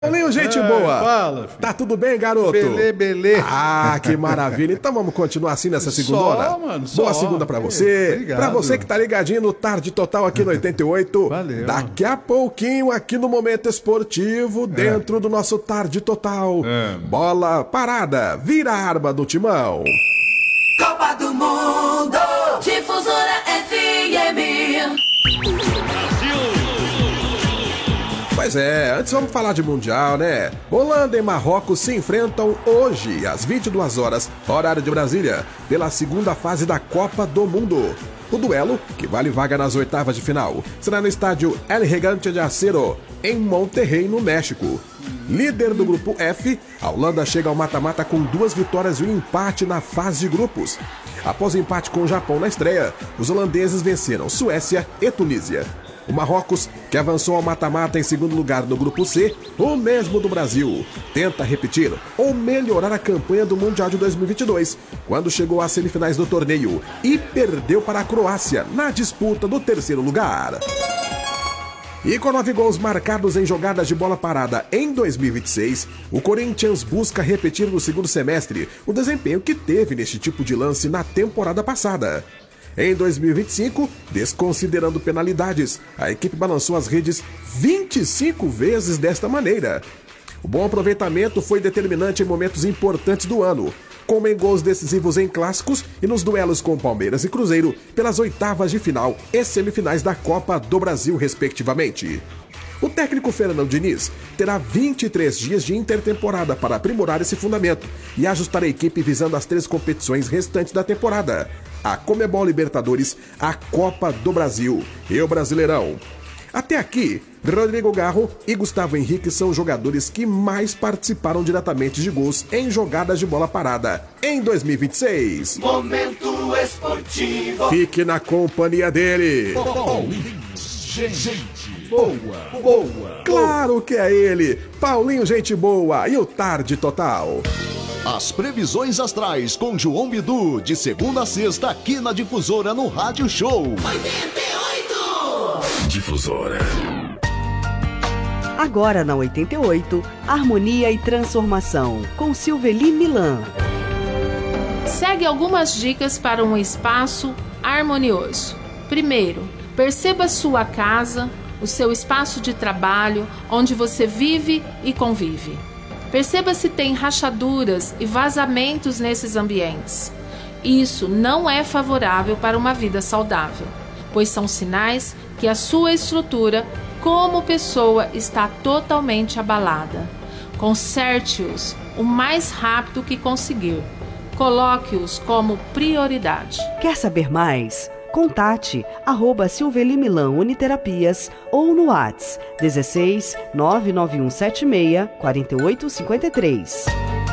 Paulinho, gente boa! Fala, filho. Tá tudo bem, garoto? Beleza. Ah, que maravilha. Então vamos continuar assim nessa segunda hora? Mano, Boa segunda pra você. Obrigado. Pra você que tá ligadinho no Tarde Total aqui no 88. Valeu. Daqui a pouquinho aqui no Momento Esportivo, dentro do nosso Tarde Total. Bola parada, vira a arma do Timão. Copa do Mundo, Difusora FM. Pois é, antes vamos falar de Mundial, né? Holanda e Marrocos se enfrentam hoje, às 22 horas, horário de Brasília, pela segunda fase da Copa do Mundo. O duelo, que vale vaga nas oitavas de final, será no estádio El Gigante de Acero, em Monterrey, no México. Líder do grupo F, a Holanda chega ao mata-mata com 2 vitórias e um empate na fase de grupos. Após o empate com o Japão na estreia, os holandeses venceram Suécia e Tunísia. O Marrocos, que avançou ao mata-mata em segundo lugar no grupo C, o mesmo do Brasil, tenta repetir ou melhorar a campanha do Mundial de 2022, quando chegou às semifinais do torneio e perdeu para a Croácia na disputa do terceiro lugar. E com 9 gols marcados em jogadas de bola parada em 2026, o Corinthians busca repetir no segundo semestre o desempenho que teve neste tipo de lance na temporada passada. Em 2025, desconsiderando penalidades, a equipe balançou as redes 25 vezes desta maneira. O bom aproveitamento foi determinante em momentos importantes do ano, como em gols decisivos em clássicos e nos duelos com Palmeiras e Cruzeiro pelas oitavas de final e semifinais da Copa do Brasil, respectivamente. O técnico Fernando Diniz terá 23 dias de intertemporada para aprimorar esse fundamento e ajustar a equipe visando as 3 competições restantes da temporada: a Conmebol Libertadores, a Copa do Brasil e o Brasileirão. Até aqui, Rodrigo Garro e Gustavo Henrique são jogadores que mais participaram diretamente de gols em jogadas de bola parada em 2026. Momento Esportivo. Fique na companhia dele. Gente boa. Claro que é ele, Paulinho Gente Boa e o Tarde Total. As previsões astrais com João Bidu, de segunda a sexta, aqui na Difusora, no Rádio Show. 88. Difusora. Agora na 88, Harmonia e Transformação, com Silveli Milan. Segue algumas dicas para um espaço harmonioso. Primeiro, perceba sua casa, o seu espaço de trabalho, onde você vive e convive. Perceba se tem rachaduras e vazamentos nesses ambientes. Isso não é favorável para uma vida saudável, pois são sinais que a sua estrutura como pessoa está totalmente abalada. Conserte-os o mais rápido que conseguir. Coloque-os como prioridade. Quer saber mais? Contate @Silveli Milan Uniterapias ou no WhatsApp 16 99176 4853.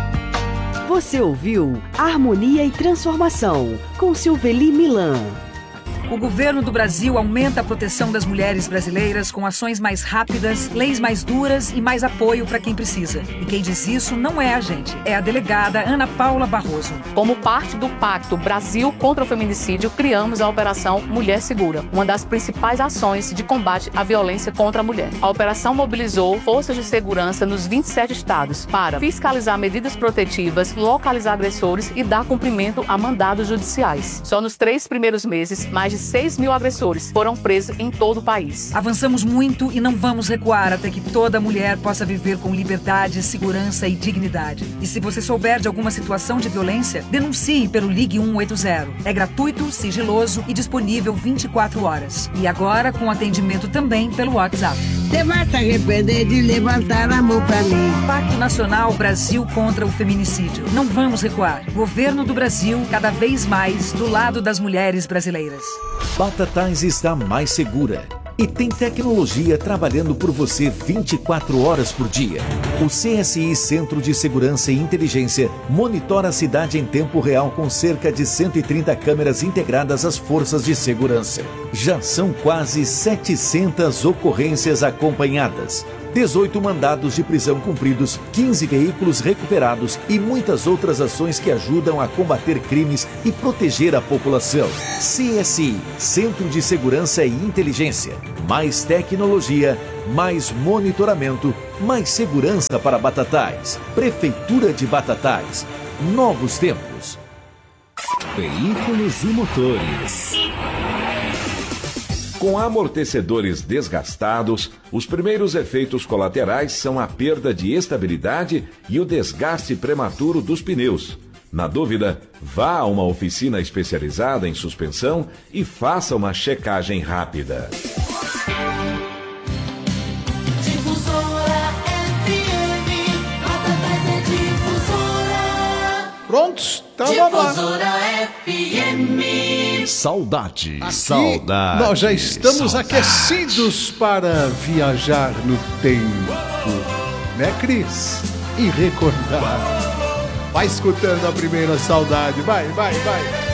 Você ouviu Harmonia e Transformação com Silveli Milan. O governo do Brasil aumenta a proteção das mulheres brasileiras com ações mais rápidas, leis mais duras e mais apoio para quem precisa. E quem diz isso não é a gente, é a delegada Ana Paula Barroso. Como parte do Pacto Brasil contra o Feminicídio, criamos a Operação Mulher Segura, uma das principais ações de combate à violência contra a mulher. A operação mobilizou forças de segurança nos 27 estados para fiscalizar medidas protetivas, localizar agressores e dar cumprimento a mandados judiciais. Só nos 3 primeiros meses, mais de 6 mil agressores foram presos em todo o país. Avançamos muito e não vamos recuar até que toda mulher possa viver com liberdade, segurança e dignidade. E se você souber de alguma situação de violência, denuncie pelo Ligue 180. É gratuito, sigiloso e disponível 24 horas. E agora com atendimento também pelo WhatsApp. Você vai se arrepender de levantar a mão pra mim. Pacto Nacional Brasil contra o Feminicídio. Não vamos recuar. Governo do Brasil, cada vez mais do lado das mulheres brasileiras. Batatais está mais segura e tem tecnologia trabalhando por você 24 horas por dia. O CSI Centro de Segurança e Inteligência monitora a cidade em tempo real com cerca de 130 câmeras integradas às forças de segurança. Já são quase 700 ocorrências acompanhadas. 18 mandados de prisão cumpridos, 15 veículos recuperados e muitas outras ações que ajudam a combater crimes e proteger a população. CSI, Centro de Segurança e Inteligência. Mais tecnologia, mais monitoramento Mais segurança para Batatais. Prefeitura de Batatais. Novos tempos. Veículos e motores. Com amortecedores desgastados, os primeiros efeitos colaterais são a perda de estabilidade e o desgaste prematuro dos pneus. Na dúvida, vá a uma oficina especializada em suspensão e faça uma checagem rápida. Difusora FM, Batatais é Difusora. Prontos? Então vamos lá. Difusora FM. Saudade. Aqui Saudade. nós já estamos aquecidos para viajar no tempo, né, Cris? E recordar. Vai escutando a primeira saudade. Vai.